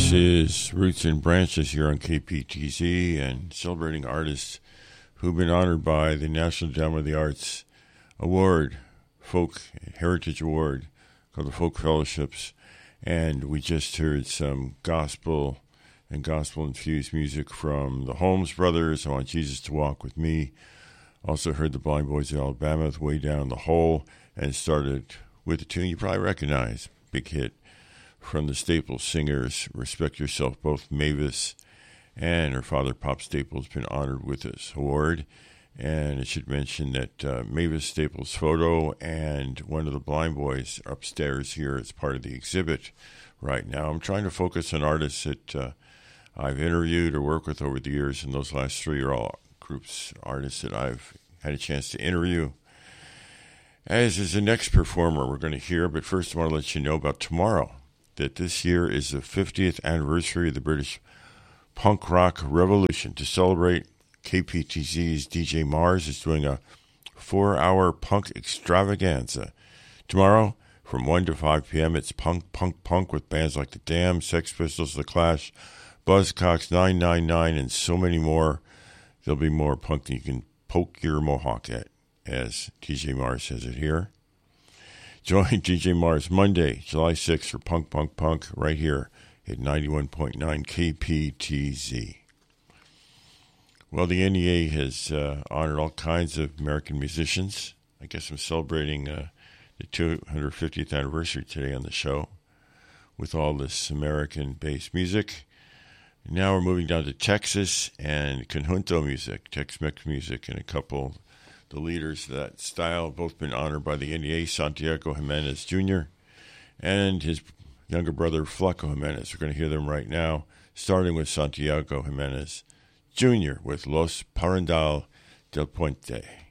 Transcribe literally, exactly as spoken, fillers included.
This is Roots and Branches here on K P T Z, and celebrating artists who've been honored by the National Endowment of the Arts Award, Folk Heritage Award, called the Folk Fellowships. And we just heard some gospel and gospel-infused music from the Holmes Brothers, I Want Jesus to Walk With Me. Also heard the Blind Boys of Alabama with Way Down the Hole, and started with a tune you probably recognize, big hit from the Staples singers, Respect Yourself. Both Mavis and her father, Pop Staples, been honored with this award. And I should mention that uh, Mavis Staples' photo and one of the Blind Boys upstairs here as part of the exhibit right now. I'm trying to focus on artists that uh, I've interviewed or worked with over the years, and those last three are all groups, artists that I've had a chance to interview. As is the next performer we're going to hear, but first I want to let you know about tomorrow, that this year is the fiftieth anniversary of the British punk rock revolution. To celebrate, K P T Z's D J Mars is doing a four-hour punk extravaganza. Tomorrow, from one to five p.m., it's punk, punk, punk with bands like The Damned, Sex Pistols, The Clash, Buzzcocks, nine nine nine, and so many more. There'll be more punk than you can poke your mohawk at, as D J Mars says it here. Join D J Mars Monday, July sixth for Punk, Punk, Punk right here at ninety-one point nine K P T Z. Well, the N E A has uh, honored all kinds of American musicians. I guess I'm celebrating uh, the two hundred fiftieth anniversary today on the show with all this American-based music. Now we're moving down to Texas and conjunto music, Tex-Mex music, and a couple the leaders of that style have both been honored by the N E A, Santiago Jimenez Junior and his younger brother, Flaco Jimenez. We're going to hear them right now, starting with Santiago Jimenez Junior with Los Parrandal del Puente.